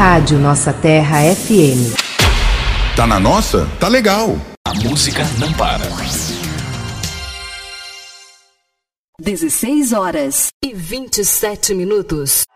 Rádio Nossa Terra FM. Tá na nossa? Tá legal. A música não para. 16 horas e 27 minutos.